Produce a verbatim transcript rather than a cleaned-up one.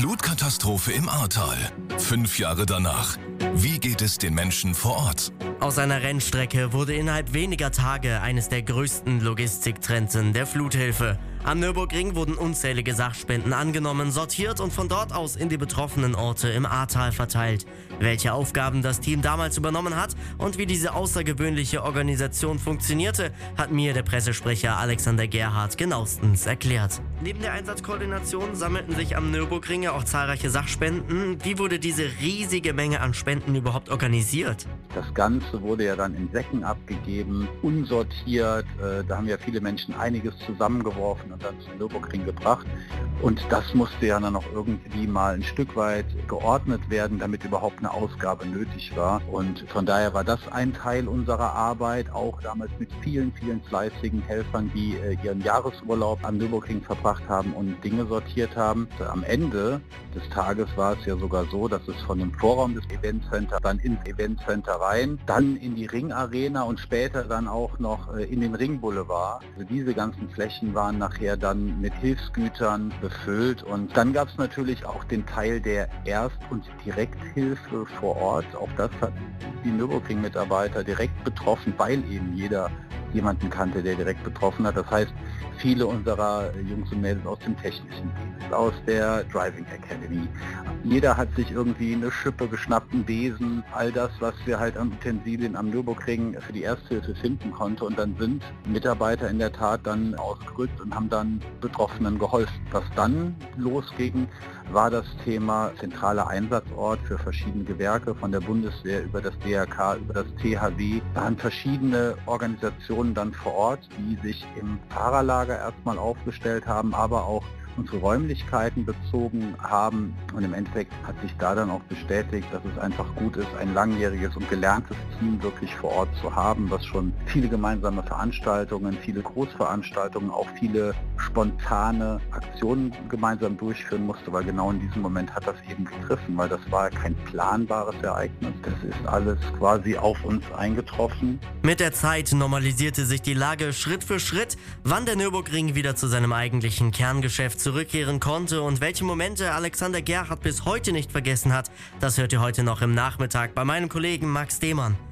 Flutkatastrophe im Ahrtal. Fünf Jahre danach. Wie geht es den Menschen vor Ort? Aus einer Rennstrecke wurde innerhalb weniger Tage eines der größten Logistiktrensen der Fluthilfe. Am Nürburgring wurden unzählige Sachspenden angenommen, sortiert und von dort aus in die betroffenen Orte im Ahrtal verteilt. Welche Aufgaben das Team damals übernommen hat und wie diese außergewöhnliche Organisation funktionierte, hat mir der Pressesprecher Alexander Gerhardt genauestens erklärt. Neben der Einsatzkoordination sammelten sich am Nürburgring ja auch zahlreiche Sachspenden. Wie wurde diese riesige Menge an Spenden überhaupt organisiert? Das Ganze wurde ja dann in Säcken abgegeben, unsortiert. Äh, da haben ja viele Menschen einiges zusammengeworfen und dann zum Nürburgring gebracht. Und das musste ja dann auch irgendwie mal ein Stück weit geordnet werden, damit überhaupt eine Ausgabe nötig war. Und von daher war das ein Teil unserer Arbeit, auch damals mit vielen, vielen fleißigen Helfern, die äh, ihren Jahresurlaub am Nürburgring verbracht haben und Dinge sortiert haben. Am Ende des Tages war es ja sogar so, dass es von dem Vorraum des Eventcenter dann ins Eventcenter rein, dann in die Ringarena und später dann auch noch äh, in den Ringboulevard. Also diese ganzen Flächen waren nachher dann mit Hilfsgütern befüllt und dann gab es natürlich auch den Teil der Erst- und Direkthilfe vor Ort. Auch das hat die Nürburgring-Mitarbeiter direkt betroffen, weil eben jeder jemanden kannte, der direkt betroffen hat. Das heißt, viele unserer Jungs und Mädels aus dem technischen Dienst, aus der Driving Academy. Jeder hat sich irgendwie eine Schippe geschnappt, einen Besen, all das, was wir halt an Utensilien am Nürburgring für die Ersthilfe finden konnte. Und dann sind Mitarbeiter in der Tat dann ausgerückt und haben dann Betroffenen geholfen. Was dann losging, war das Thema zentraler Einsatzort für verschiedene Gewerke, von der Bundeswehr über das D R K, über das T H W. Da waren verschiedene Organisationen dann vor Ort, die sich im Fahrerlager erstmal aufgestellt haben, aber auch unsere Räumlichkeiten bezogen haben. Und im Endeffekt hat sich da dann auch bestätigt, dass es einfach gut ist, ein langjähriges und gelerntes Team wirklich vor Ort zu haben, was schon viele gemeinsame Veranstaltungen, viele Großveranstaltungen, auch viele spontane Aktionen gemeinsam durchführen musste, weil genau in diesem Moment hat das eben gegriffen, weil das war kein planbares Ereignis. Das ist alles quasi auf uns eingetroffen. Mit der Zeit normalisierte sich die Lage Schritt für Schritt. Wann der Nürburgring wieder zu seinem eigentlichen Kerngeschäft zurückkehren konnte und welche Momente Alexander Gerhardt bis heute nicht vergessen hat, das hört ihr heute noch im Nachmittag bei meinem Kollegen Max Demann.